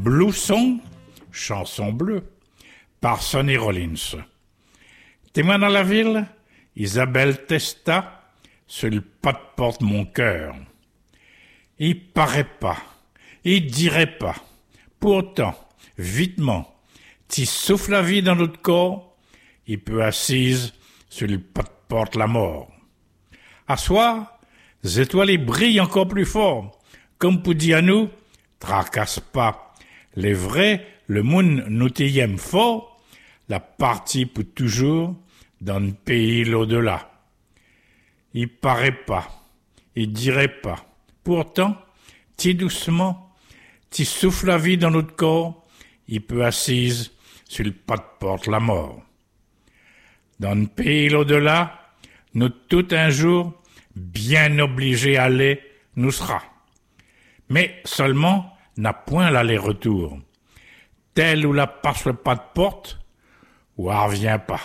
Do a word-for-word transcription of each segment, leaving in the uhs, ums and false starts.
Blue Song, chanson bleue, par Sonny Rollins. Témoin dans la ville, Isabelle Testa, sur le pas de porte mon cœur. Il paraît pas, il dirait pas, pourtant, vitement, t'y souffle la vie dans notre corps, il peut assise sur le pas de porte la mort. À soir, les étoiles brillent encore plus fort, comme pour dire à nous, tracasse pas, les vrais, le monde nous t'aime fort, la partie pour toujours, dans le pays l'au-delà. Il paraît pas, il dirait pas, pourtant, ti doucement, ti souffle la vie dans notre corps, il peut assise sur le pas de porte la mort. Dans le pays l'au-delà, nous tout un jour, bien obligés à aller, nous sera. Mais seulement, n'a point l'aller-retour. Tel où la passe le pas de porte, ou elle revient pas.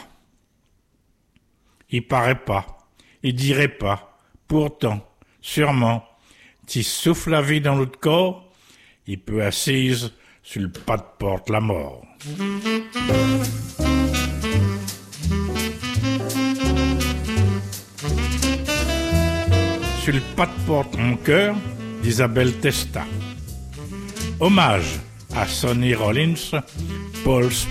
Il paraît pas, il dirait pas, pourtant, sûrement, t'y souffle la vie dans notre corps, il peut assise sur le pas de porte la mort. Sur le pas de porte mon cœur, d'Isabelle Testa. Hommage à Sonny Rollins, Paul